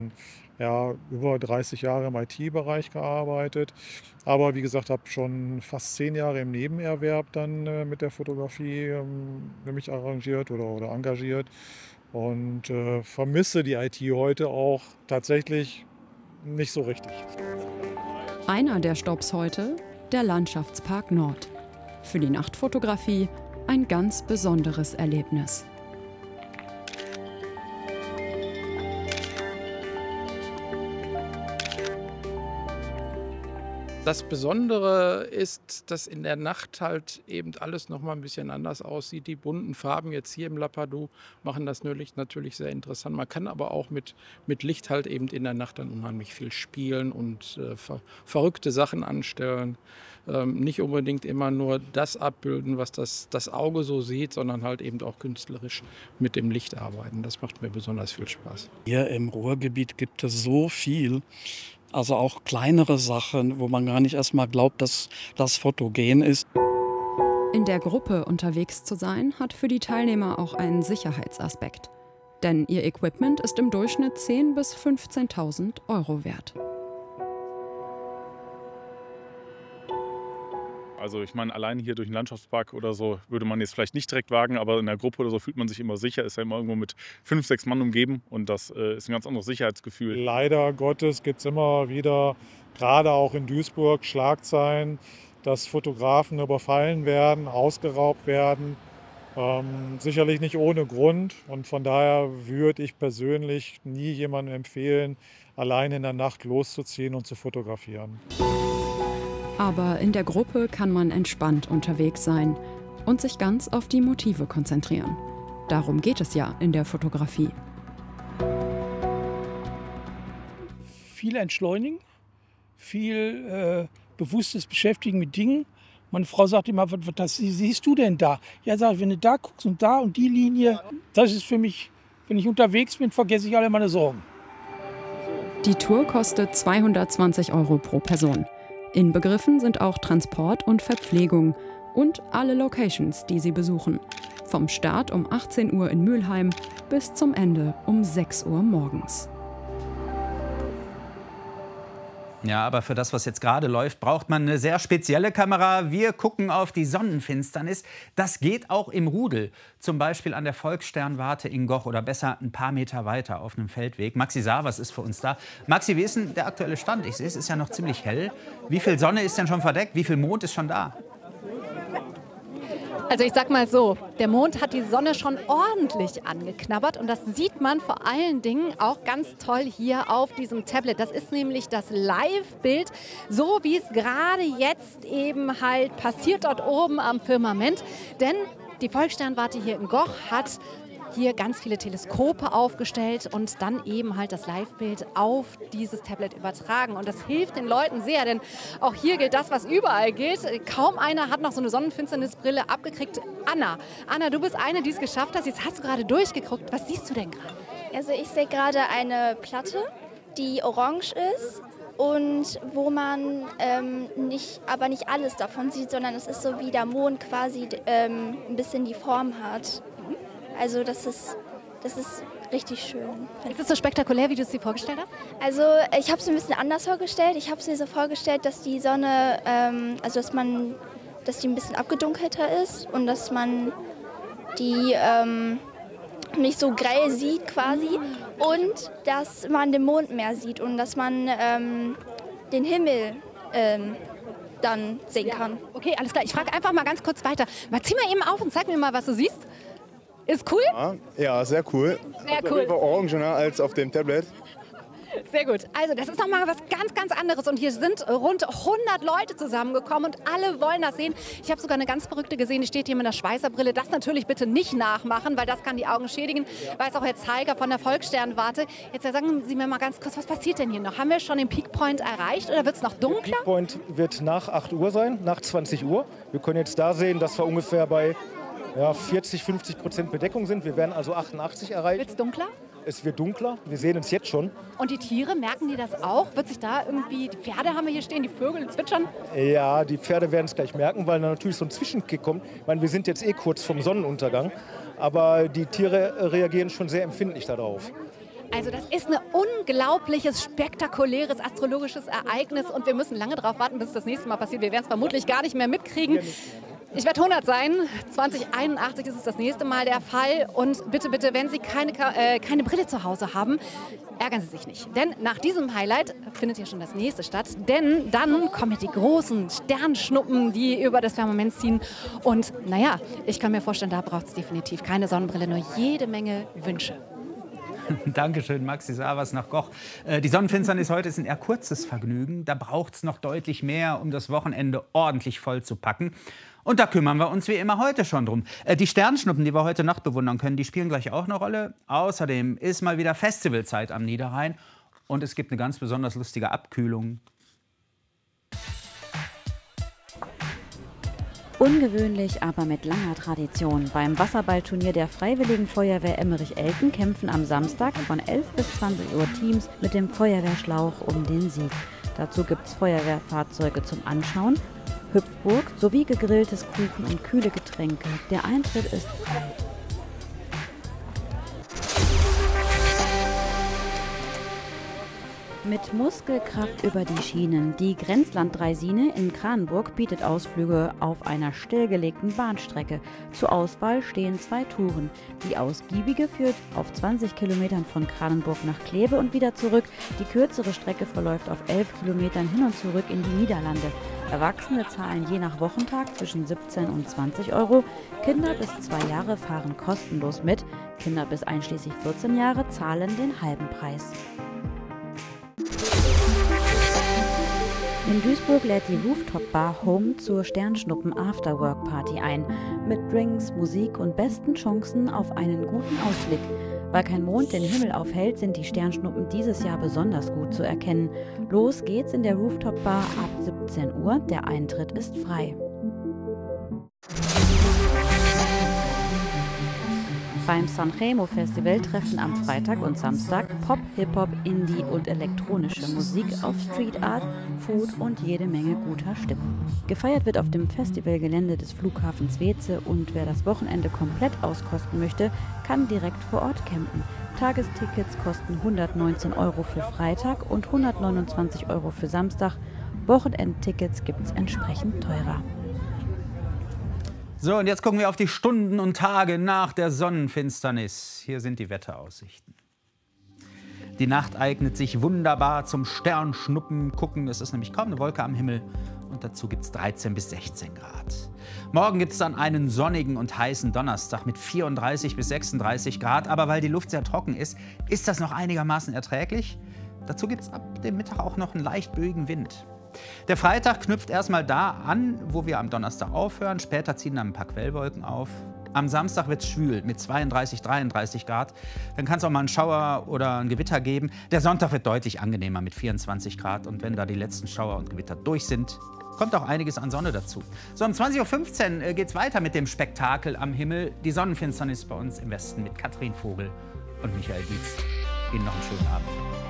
Ja, über 30 Jahre im IT-Bereich gearbeitet, aber wie gesagt, habe schon fast 10 Jahre im Nebenerwerb dann, mit der Fotografie, mich arrangiert oder engagiert und, vermisse die IT heute auch tatsächlich nicht so richtig. Einer der Stopps heute, der Landschaftspark Nord. Für die Nachtfotografie ein ganz besonderes Erlebnis. Das Besondere ist, dass in der Nacht halt eben alles noch mal 'n bisschen anders aussieht. Die bunten Farben jetzt hier im Lapadou machen das natürlich sehr interessant. Man kann aber auch mit Licht halt eben in der Nacht dann unheimlich viel spielen und, verrückte Sachen anstellen. Nicht unbedingt immer nur das abbilden, was das Auge so sieht, sondern halt eben auch künstlerisch mit dem Licht arbeiten. Das macht mir besonders viel Spaß. Hier im Ruhrgebiet gibt es so viel, also auch kleinere Sachen, wo man gar nicht erst mal glaubt, dass das fotogen ist. In der Gruppe unterwegs zu sein, hat für die Teilnehmer auch einen Sicherheitsaspekt. Denn ihr Equipment ist im Durchschnitt 10.000 bis 15.000 Euro wert. Also ich meine, alleine hier durch den Landschaftspark oder so würde man jetzt vielleicht nicht direkt wagen, aber in der Gruppe oder so fühlt man sich immer sicher, ist ja immer irgendwo mit 5, 6 Mann umgeben und das ist ein ganz anderes Sicherheitsgefühl. Leider Gottes gibt es immer wieder, gerade auch in Duisburg, Schlagzeilen, dass Fotografen überfallen werden, ausgeraubt werden. Sicherlich nicht ohne Grund und von daher würde ich persönlich nie jemandem empfehlen, allein in der Nacht loszuziehen und zu fotografieren. Aber in der Gruppe kann man entspannt unterwegs sein und sich ganz auf die Motive konzentrieren. Darum geht es ja in der Fotografie. Viel entschleunigen, viel bewusstes Beschäftigen mit Dingen. Meine Frau sagt immer, was siehst du denn da? Ja, sag ich, wenn du da guckst und die Linie, das ist für mich, wenn ich unterwegs bin, vergesse ich alle meine Sorgen. Die Tour kostet 220 Euro pro Person. Inbegriffen sind auch Transport und Verpflegung und alle Locations, die Sie besuchen. Vom Start um 18 Uhr in Mülheim bis zum Ende um 6 Uhr morgens. Ja, aber für das, was jetzt gerade läuft, braucht man eine sehr spezielle Kamera. Wir gucken auf die Sonnenfinsternis. Das geht auch im Rudel. Zum Beispiel an der Volkssternwarte in Goch oder besser ein paar Meter weiter auf einem Feldweg. Maxi Savas ist für uns da. Maxi, wie ist denn der aktuelle Stand? Ich sehe, es ist ja noch ziemlich hell. Wie viel Sonne ist denn schon verdeckt? Wie viel Mond ist schon da? Also ich sag mal so, der Mond hat die Sonne schon ordentlich angeknabbert und das sieht man vor allen Dingen auch ganz toll hier auf diesem Tablet. Das ist nämlich das Live-Bild, so wie es gerade jetzt eben halt passiert dort oben am Firmament. Denn die Volkssternwarte hier in Goch hat hier ganz viele Teleskope aufgestellt und dann eben halt das Live-Bild auf dieses Tablet übertragen. Und das hilft den Leuten sehr, denn auch hier gilt das, was überall gilt. Kaum einer hat noch so eine Sonnenfinsternisbrille abgekriegt. Anna, du bist eine, die es geschafft hat. Jetzt hast du gerade durchgeguckt. Was siehst du denn gerade? Also ich sehe gerade eine Platte, die orange ist und wo man aber nicht alles davon sieht, sondern es ist so wie der Mond quasi ein bisschen die Form hat. Also das ist richtig schön. Ist es so spektakulär, wie du es dir vorgestellt hast? Also ich habe es ein bisschen anders vorgestellt. Ich habe es mir so vorgestellt, dass die Sonne, dass die ein bisschen abgedunkelter ist und dass man die nicht so grell sieht quasi und dass man den Mond mehr sieht und dass man den Himmel dann sehen kann. Okay, alles klar. Ich frage einfach mal ganz kurz weiter. Zieh mal eben auf und zeig mir mal, was du siehst. Ist cool? Ja, sehr cool. Sehr Auf cool. jeden Fall orangener als auf dem Tablet. Sehr gut. Also das ist nochmal was ganz anderes und hier sind rund 100 Leute zusammengekommen und alle wollen das sehen. Ich habe sogar eine ganz verrückte gesehen, die steht hier mit einer Schweißerbrille. Das natürlich bitte nicht nachmachen, weil das kann die Augen schädigen. Weiß auch Herr Zeiger von der Volkssternwarte. Jetzt sagen Sie mir mal ganz kurz, was passiert denn hier noch? Haben wir schon den Peak Point erreicht oder wird es noch dunkler? Der Peak Point wird nach 8 Uhr sein, nach 20 Uhr. Wir können jetzt da sehen, dass wir ungefähr bei 40-50% Bedeckung sind. Wir werden also 88 erreichen. Wird es dunkler? Es wird dunkler. Wir sehen es jetzt schon. Und die Tiere, merken die das auch? Wird sich da irgendwie, die Pferde haben wir hier stehen, die Vögel zwitschern? Ja, die Pferde werden es gleich merken, weil da natürlich so ein Zwischenkick kommt. Ich meine, wir sind jetzt kurz vom Sonnenuntergang, aber die Tiere reagieren schon sehr empfindlich darauf. Also das ist ein unglaubliches, spektakuläres astrologisches Ereignis und wir müssen lange darauf warten, bis es das nächste Mal passiert. Wir werden es vermutlich gar nicht mehr mitkriegen. Ich werde 100 sein. 2081 ist es das nächste Mal der Fall. Und bitte, bitte, wenn Sie keine Brille zu Hause haben, ärgern Sie sich nicht. Denn nach diesem Highlight findet ja schon das nächste statt. Denn dann kommen die großen Sternschnuppen, die über das Firmament ziehen. Und naja, ich kann mir vorstellen, da braucht es definitiv keine Sonnenbrille, nur jede Menge Wünsche. Dankeschön, Maxi Savas nach Goch. Die Sonnenfinsternis heute ist ein eher kurzes Vergnügen. Da braucht es noch deutlich mehr, um das Wochenende ordentlich voll zu packen. Und da kümmern wir uns wie immer heute schon drum. Die Sternschnuppen, die wir heute Nacht bewundern können, die spielen gleich auch eine Rolle. Außerdem ist mal wieder Festivalzeit am Niederrhein. Und es gibt eine ganz besonders lustige Abkühlung. Ungewöhnlich, aber mit langer Tradition. Beim Wasserballturnier der Freiwilligen Feuerwehr Emmerich-Elten kämpfen am Samstag von 11 bis 20 Uhr Teams mit dem Feuerwehrschlauch um den Sieg. Dazu gibt es Feuerwehrfahrzeuge zum Anschauen, Hüpfburg sowie gegrilltes Kuchen und kühle Getränke. Der Eintritt ist frei. Mit Muskelkraft über die Schienen. Die Grenzland-Draisine in Kranenburg bietet Ausflüge auf einer stillgelegten Bahnstrecke. Zur Auswahl stehen 2 Touren. Die ausgiebige führt auf 20 Kilometern von Kranenburg nach Kleve und wieder zurück. Die kürzere Strecke verläuft auf 11 Kilometern hin und zurück in die Niederlande. Erwachsene zahlen je nach Wochentag zwischen 17 und 20 Euro. Kinder bis 2 Jahre fahren kostenlos mit. Kinder bis einschließlich 14 Jahre zahlen den halben Preis. In Duisburg lädt die Rooftop-Bar Home zur Sternschnuppen-Afterwork-Party ein. Mit Drinks, Musik und besten Chancen auf einen guten Ausblick. Weil kein Mond den Himmel aufhält, sind die Sternschnuppen dieses Jahr besonders gut zu erkennen. Los geht's in der Rooftop-Bar ab 17 Uhr. Der Eintritt ist frei. Beim Sanremo Festival treffen am Freitag und Samstag Pop, Hip-Hop, Indie und elektronische Musik auf Street Art, Food und jede Menge guter Stimmung. Gefeiert wird auf dem Festivalgelände des Flughafens Weeze und wer das Wochenende komplett auskosten möchte, kann direkt vor Ort campen. Tagestickets kosten 119 Euro für Freitag und 129 Euro für Samstag. Wochenendtickets gibt es entsprechend teurer. So, und jetzt gucken wir auf die Stunden und Tage nach der Sonnenfinsternis. Hier sind die Wetteraussichten. Die Nacht eignet sich wunderbar zum Sternschnuppen gucken. Es ist nämlich kaum eine Wolke am Himmel und dazu gibt es 13 bis 16 Grad. Morgen gibt es dann einen sonnigen und heißen Donnerstag mit 34 bis 36 Grad. Aber weil die Luft sehr trocken ist, ist das noch einigermaßen erträglich. Dazu gibt es ab dem Mittag auch noch einen leicht böigen Wind. Der Freitag knüpft erstmal da an, wo wir am Donnerstag aufhören. Später ziehen dann ein paar Quellwolken auf. Am Samstag wird es schwül mit 32, 33 Grad. Dann kann es auch mal einen Schauer oder ein Gewitter geben. Der Sonntag wird deutlich angenehmer mit 24 Grad. Und wenn da die letzten Schauer und Gewitter durch sind, kommt auch einiges an Sonne dazu. So, um 20.15 Uhr geht es weiter mit dem Spektakel am Himmel. Die Sonnenfinsternis bei uns im Westen mit Katrin Vogel und Michael Dietz. Ihnen noch einen schönen Abend.